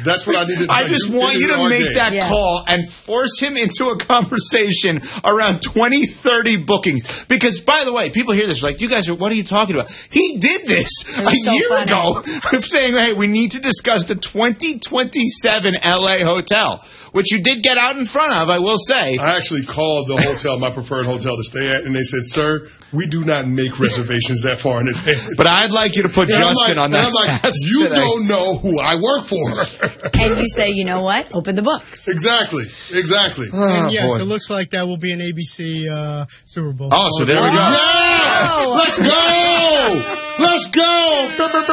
That's what I needed. I just want you to make that call and force him into a conversation around 20, 30 bookings. Because, by the way, people hear this like, you guys, what are you talking about? He did this a year ago of saying, hey, we need to discuss the 2027 LA hotel, which you did get out in front of, I will say. I actually called the hotel, my preferred hotel to stay at, and they said, sir, we do not make reservations that far in advance. But I'd like you to put Justin on that task you today. Don't know who I work for. And you say, you know what? Open the books. Exactly. And yes, it looks like that will be an ABC Super Bowl. Oh, so there we go. Yeah! Let's go! Let's go!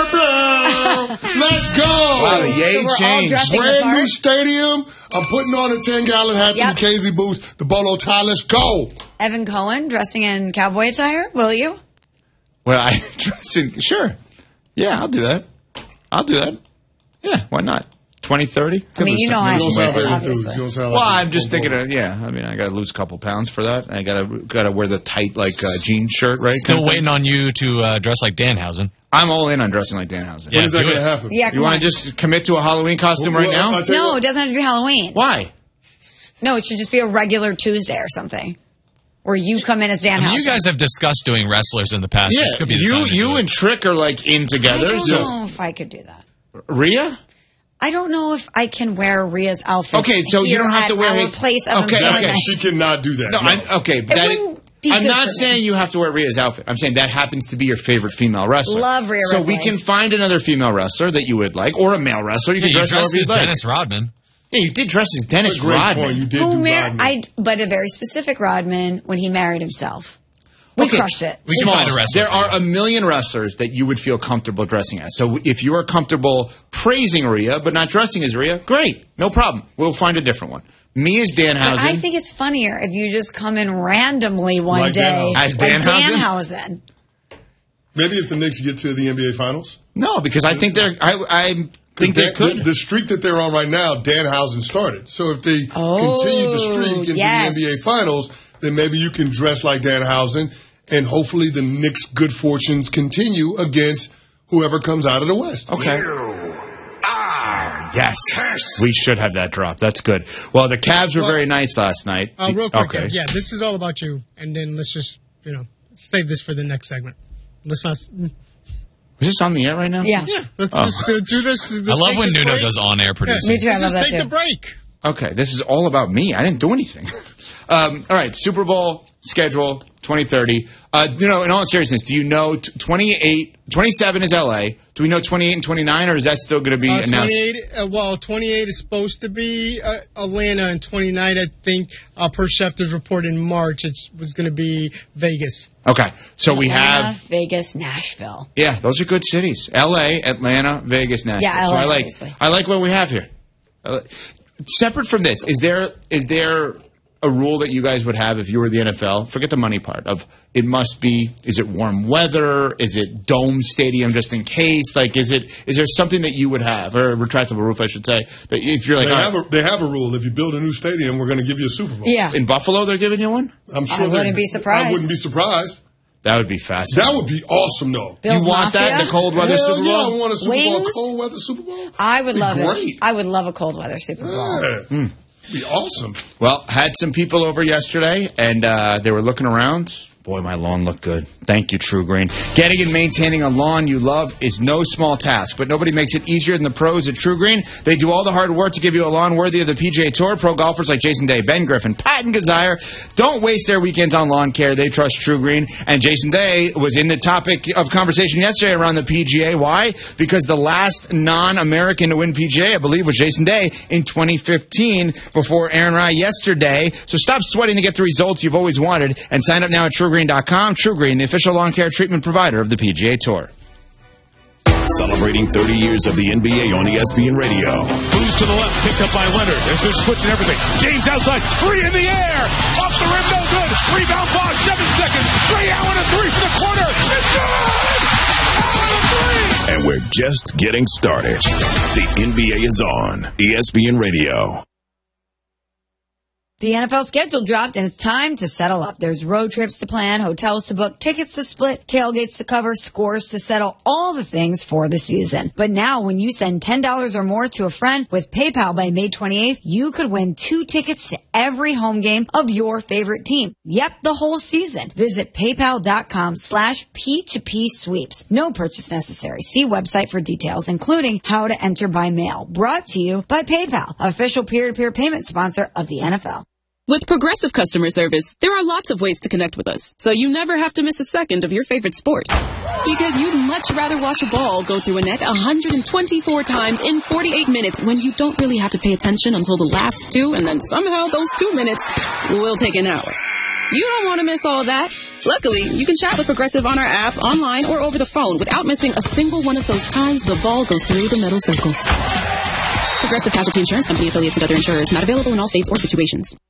Let's go! Wow, yay change. Brand new stadium. I'm putting on a 10-gallon hat from the KZ boots, the bolo tie. Let's go! Evan Cohen dressing in cowboy attire, will you? Well, I dress in, sure. Yeah, I'll do that. Yeah, why not? 2030? I mean, you know I obviously. Well, I'm just thinking of, I mean, I got to lose a couple pounds for that. I got to wear the tight, jean shirt, right? Still waiting on you to dress like Danhausen. I'm all in on dressing like Danhausen. When is that going to happen? Yeah, you want to just commit to a Halloween costume right now? No, it doesn't have to be Halloween. Why? No, it should just be a regular Tuesday or something. Where you come in as Danhausen. I mean, you guys have discussed doing wrestlers in the past. Yeah, this could be the time you and Trick are in together. I don't know if I could do that. Rhea? I don't know if I can wear Rhea's outfit. Okay, so you don't have to wear our place of okay. She cannot do that. No, I'm not saying you have to wear Rhea's outfit. I'm saying that happens to be your favorite female wrestler. Love Rhea. So we can find another female wrestler that you would like, or a male wrestler. You can dress however you like. Dennis Rodman. Yeah, you did dress as Dennis Rodman. Point. You did Rodman. But a very specific Rodman when he married himself. We crushed it. We can find a wrestler. There are a million wrestlers that you would feel comfortable dressing as. So if you are comfortable praising Rhea but not dressing as Rhea, great. No problem. We'll find a different one. Me as Danhausen. But I think it's funnier if you just come in randomly one day as Danhausen. Maybe if the Knicks get to the NBA Finals? No, because I think I think they could. The streak that they're on right now, Danhausen started. So if they continue the streak into the NBA Finals, then maybe you can dress like Danhausen, and hopefully the Knicks' good fortunes continue against whoever comes out of the West. Okay. Yes. We should have that drop. That's good. Well, the Cavs were very nice last night. Real quick, this is all about you, and then let's just, save this for the next segment. Let's not... Is this on the air right now? Yeah. Let's just do this. I love when Nuno does on-air producing. Me too. Let's just take the break. Okay. This is all about me. I didn't do anything. All right. Super Bowl schedule 2030. In all seriousness, do you know 27 is LA? Do we know 28 and 29, or is that still going to be announced? 28 is supposed to be Atlanta, and 29, I think, per Schefter's report in March, it was going to be Vegas. Okay. So we have Vegas, Nashville. Yeah, those are good cities. LA, Atlanta, Vegas, Nashville. Yeah, LA, so I like what we have here. Separate from this, is there a rule that you guys would have if you were the NFL? Forget the money part of it must be, is it warm weather? Is it dome stadium just in case? Is there something that you would have, or a retractable roof, I should say, that if you're they have a rule. If you build a new stadium, we're going to give you a Super Bowl. Yeah. In Buffalo, they're giving you one? I'm sure I wouldn't be surprised. I wouldn't be surprised. That would be fascinating. That would be awesome, though. Bill's you want Mafia? that in the cold weather Super Bowl? Yeah, I want a Super Bowl, Wings? cold weather Super Bowl. I would love great. it. I would love a cold weather Super Bowl. Yeah. Be awesome. Well, had some people over yesterday, and they were looking around. Boy, my lawn looked good. Thank you, True Green. Getting and maintaining a lawn you love is no small task, but nobody makes it easier than the pros at True Green. They do all the hard work to give you a lawn worthy of the PGA Tour. Pro golfers like Jason Day, Ben Griffin, Patton Kazire don't waste their weekends on lawn care. They trust True Green. And Jason Day was in the topic of conversation yesterday around the PGA. Why? Because the last non-American to win PGA, I believe, was Jason Day in 2015 before Aaron Rai yesterday. So stop sweating to get the results you've always wanted and sign up now at TrueGreen.com. True Green, the official lawn care treatment provider of the PGA Tour. Celebrating 30 years of the NBA on ESPN Radio. Moves to the left, picked up by Leonard. As they're switching everything. James outside, three in the air. Off the rim, no good. Rebound ball, 7 seconds. Ray Allen, a three for the corner. It's good! Allen, a three! And we're just getting started. The NBA is on ESPN Radio. The NFL schedule dropped, and it's time to settle up. There's road trips to plan, hotels to book, tickets to split, tailgates to cover, scores to settle, all the things for the season. But now, when you send $10 or more to a friend with PayPal by May 28th, you could win 2 tickets to every home game of your favorite team. Yep, the whole season. Visit PayPal.com/P2P sweeps. No purchase necessary. See website for details, including how to enter by mail. Brought to you by PayPal, official peer-to-peer payment sponsor of the NFL. With Progressive Customer Service, there are lots of ways to connect with us, so you never have to miss a second of your favorite sport. Because you'd much rather watch a ball go through a net 124 times in 48 minutes when you don't really have to pay attention until the last 2, and then somehow those 2 minutes will take an hour. You don't want to miss all that. Luckily, you can chat with Progressive on our app, online, or over the phone without missing a single one of those times the ball goes through the metal circle. Progressive Casualty Insurance Company, affiliates, and other insurers. Not available in all states or situations.